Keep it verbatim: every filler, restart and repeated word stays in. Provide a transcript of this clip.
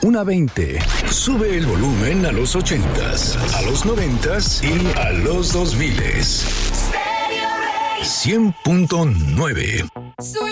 una veinte. Sube el volumen a los ochentas, a los noventas y a los dos miles. cien punto nueve.